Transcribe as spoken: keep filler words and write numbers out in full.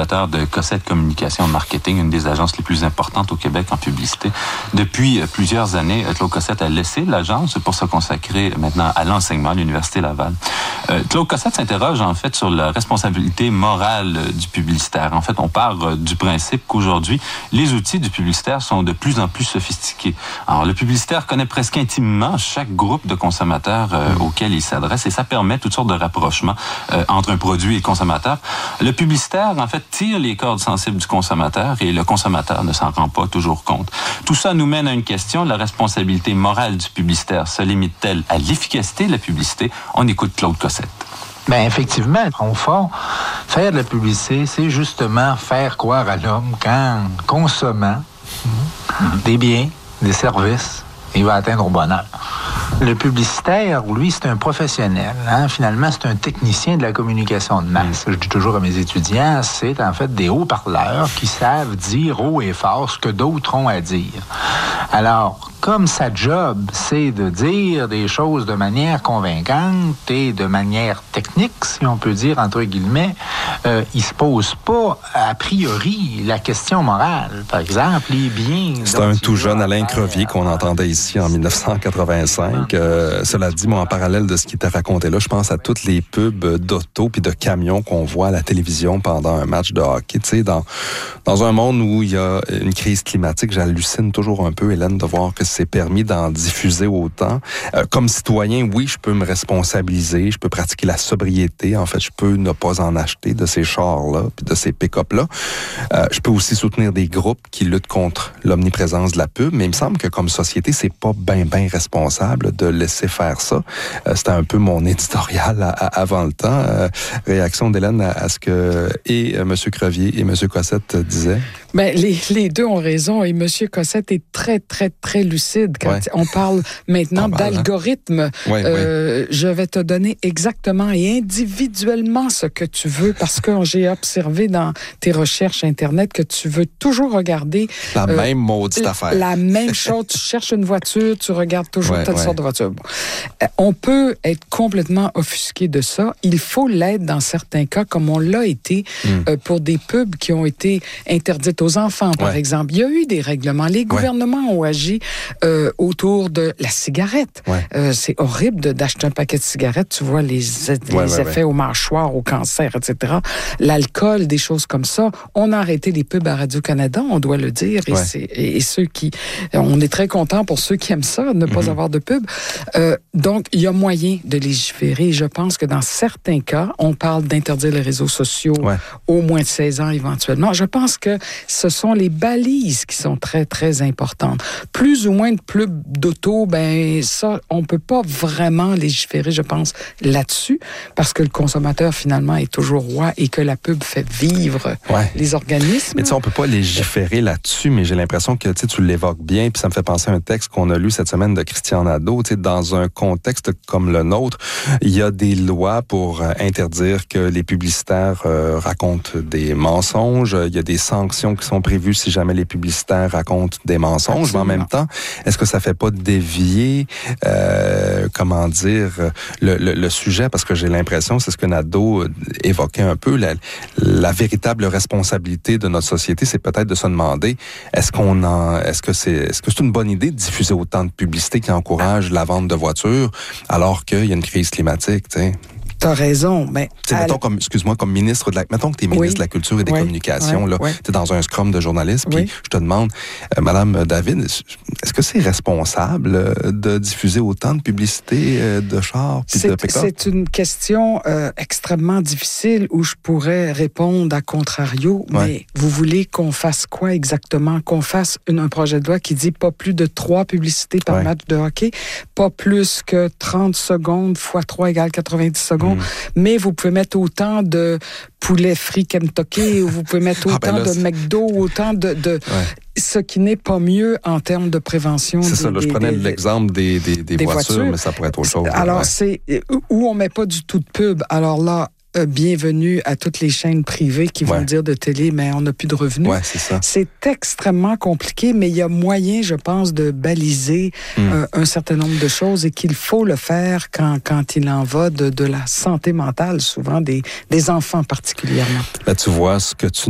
fondateur de Cossette Communication Marketing, une des agences les plus importantes au Québec en publicité. Depuis euh, plusieurs années, Claude Cossette a laissé l'agence pour se consacrer maintenant à l'enseignement à l'Université Laval. Euh, Claude Cossette s'interroge en fait sur la responsabilité morale euh, du publicitaire. En fait, on part euh, du principe qu'aujourd'hui, les outils du publicitaire sont de plus en plus sophistiqués. Alors, le publicitaire connaît presque intimement chaque groupe de consommateurs euh, mmh. auquel il s'adresse et ça permet toutes sortes de rapprochements euh, entre un produit et le consommateur. Le publicitaire, en fait, tire les cordes sensibles du consommateur et le consommateur ne s'en rend pas toujours compte. Tout ça nous mène à une question, la responsabilité morale du publicitaire se limite-t-elle à l'efficacité de la publicité? On écoute Claude Cossette. Bien, effectivement, au fond, faire de la publicité, c'est justement faire croire à l'homme qu'en consommant mm-hmm. des biens, des services, il va atteindre au bonheur. Le publicitaire, lui, c'est un professionnel. Hein? Finalement, c'est un technicien de la communication de masse. Je dis toujours à mes étudiants, c'est en fait des haut-parleurs qui savent dire haut et fort ce que d'autres ont à dire. Alors, comme sa job, c'est de dire des choses de manière convaincante et de manière technique, si on peut dire, entre guillemets, euh, il se pose pas, a priori, la question morale. Par exemple, les biens... C'est un tout jeune Alain Crevier qu'on entendait ici en dix-neuf cent quatre-vingt-cinq. Euh, cela dit, moi, en parallèle de ce qui était raconté là, je pense à toutes les pubs d'auto puis de camions qu'on voit à la télévision pendant un match de hockey. Tu sais, dans, dans un monde où il y a une crise climatique, j'hallucine toujours un peu, Hélène, de voir que c'est permis d'en diffuser autant. Euh, comme citoyen, oui, je peux me responsabiliser, je peux pratiquer la sobriété. En fait, je peux ne pas en acheter de ces chars-là puis de ces pick-up-là. Euh, je peux aussi soutenir des groupes qui luttent contre l'omniprésence de la pub, mais il me semble que comme société, c'est pas bien, bien responsable de laisser faire ça. Euh, c'était un peu mon éditorial à, à, avant le temps. Euh, réaction d'Hélène à, à ce que et euh, M. Crevier et M. Cossette disaient? Bien, les, les deux ont raison et M. Cossette est très, très, très lucide quand ouais. on parle maintenant mal, d'algorithme. Hein? Ouais, euh, ouais. Je vais te donner exactement et individuellement ce que tu veux parce que j'ai observé dans tes recherches Internet que tu veux toujours regarder... La euh, même maudite affaire. La même chose. Tu cherches une voiture, tu regardes toujours ouais, telle ouais. sorte de voiture. Bon. On peut être complètement offusqué de ça. Il faut l'être dans certains cas, comme on l'a été mm. euh, pour des pubs qui ont été interdites aux enfants, par ouais. exemple. Il y a eu des règlements. Les gouvernements ouais. ont agi euh, autour de la cigarette. Ouais. Euh, c'est horrible de, d'acheter un paquet de cigarettes. Tu vois les, les ouais, effets ouais. au mâchoire, au cancer, et cetera. L'alcool, des choses comme ça. On a arrêté les pubs à Radio-Canada, on doit le dire. Et, ouais. c'est, et, et ceux qui... On est très contents pour ceux qui aiment ça, ne pas mm-hmm. avoir de pub. Euh, donc, il y a moyen de légiférer. Je pense que dans certains cas, on parle d'interdire les réseaux sociaux ouais. au moins de seize ans éventuellement. Je pense que ce sont les balises qui sont très, très importantes. Plus ou moins de pubs d'auto, ben ça, on peut pas vraiment légiférer, je pense, là-dessus, parce que le consommateur, finalement, est toujours roi et que la pub fait vivre ouais. les organismes. Mais tu sais, on peut pas légiférer là-dessus, mais j'ai l'impression que tu l'évoques bien, puis ça me fait penser à un texte qu'on a lu cette semaine de Christian Nadeau. Tu sais, dans un contexte comme le nôtre, il y a des lois pour interdire que les publicitaires euh, racontent des mensonges. Il y a des sanctions qui sont prévues si jamais les publicitaires racontent des mensonges. Absolument. Mais en même temps, est-ce que ça fait pas dévier, euh, comment dire, le, le, le sujet? Parce que j'ai l'impression, c'est ce que Nadeau évoquait un peu, la, la véritable responsabilité de notre société, c'est peut-être de se demander, est-ce qu'on en, est-ce que c'est, est-ce que c'est une bonne idée de diffuser autant de publicité qui encourage la vente de voitures alors qu'il y a une crise climatique, tu sais? T'as raison, mais... Tu sais, mettons, comme, excuse-moi, comme ministre de la... Mettons que t'es ministre oui. de la Culture et des oui. Communications, oui. là, oui. t'es dans un scrum de journalistes, puis oui. je te demande, euh, Madame David, est-ce que c'est responsable de diffuser autant de publicité euh, de chars puis de pick-up? C'est une question euh, extrêmement difficile où je pourrais répondre à contrario, ouais. mais vous voulez qu'on fasse quoi exactement? Qu'on fasse une, un projet de loi qui dit pas plus de trois publicités par ouais. match de hockey, pas plus que trente secondes fois trois égale quatre-vingt-dix secondes, Mmh. mais vous pouvez mettre autant de poulet frit Kentucky, ou vous pouvez mettre autant ah ben là, de McDo, autant de... de ouais. ce qui n'est pas mieux en termes de prévention. C'est des, ça, là, je prenais des, l'exemple des, des, des, des voitures, voitures, mais ça pourrait être autre chose. Alors, ouais. c'est où on met pas du tout de pub. Alors là, Euh, bienvenue à toutes les chaînes privées qui vont ouais. dire de télé, mais on n'a plus de revenus. Ouais, c'est ça. C'est extrêmement compliqué, mais il y a moyen, je pense, de baliser mm. euh, un certain nombre de choses et qu'il faut le faire quand, quand il en va de, de la santé mentale, souvent des, des enfants particulièrement. Là, tu vois, ce que tu